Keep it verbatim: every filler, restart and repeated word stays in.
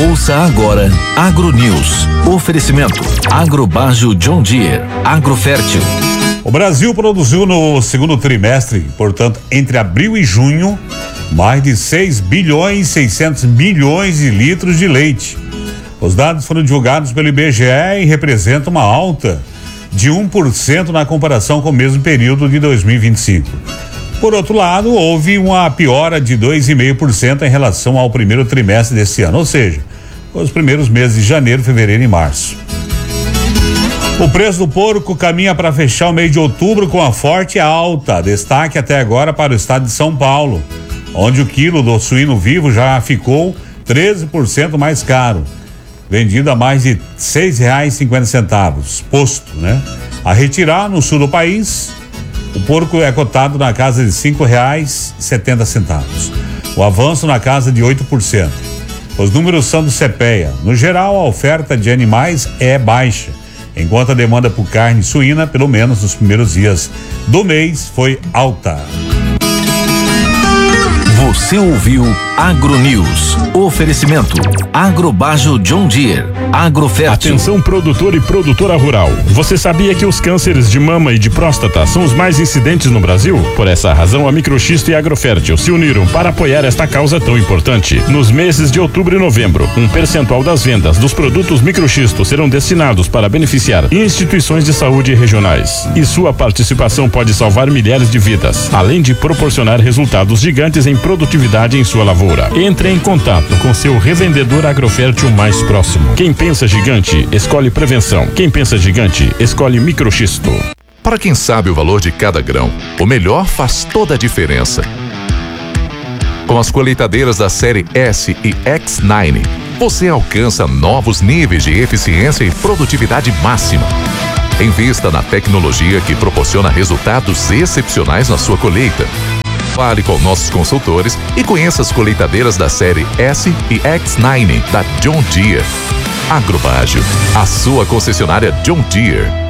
Ouça agora AgroNews. Oferecimento Agrobágio John Deere, Agrofértil. O Brasil produziu no segundo trimestre, portanto, entre abril e junho, mais de seis bilhões e seiscentos milhões de litros de leite. Os dados foram divulgados pelo I B G E e representam uma alta de um por cento na comparação com o mesmo período de dois mil e vinte e cinco. Por outro lado, houve uma piora de dois vírgula cinco por cento em relação ao primeiro trimestre deste ano, ou seja, os primeiros meses de janeiro, fevereiro e março. O preço do porco caminha para fechar o mês de outubro com uma forte alta. Destaque até agora para o estado de São Paulo, onde o quilo do suíno vivo já ficou treze por cento mais caro, vendido a mais de seis reais e cinquenta centavos, posto, né? A retirar no sul do país, o porco é cotado na casa de cinco reais e setenta centavos. O avanço na casa de oito por cento. Os números são do CEPEA. No geral, a oferta de animais é baixa, enquanto a demanda por carne suína, pelo menos nos primeiros dias do mês, foi alta. Você ouviu AgroNews. Oferecimento Agrobágio John Deere, Agrofértil. Atenção, produtor e produtora rural. Você sabia que os cânceres de mama e de próstata são os mais incidentes no Brasil? Por essa razão, a Microxisto e a Agrofértil se uniram para apoiar esta causa tão importante. Nos meses de outubro e novembro, um percentual das vendas dos produtos Microxisto serão destinados para beneficiar instituições de saúde regionais. E sua participação pode salvar milhares de vidas, além de proporcionar resultados gigantes em produtividade em sua lavoura. Entre em contato com seu revendedor Agrofértil mais próximo. Quem pensa gigante, escolhe prevenção. Quem pensa gigante, escolhe Microxisto. Para quem sabe o valor de cada grão, o melhor faz toda a diferença. Com as colheitadeiras da série S e X nove, você alcança novos níveis de eficiência e produtividade máxima. Invista na tecnologia que proporciona resultados excepcionais na sua colheita. Fale com nossos consultores e conheça as colheitadeiras da série S e X nove da John Deere. Agrobágio, a sua concessionária John Deere.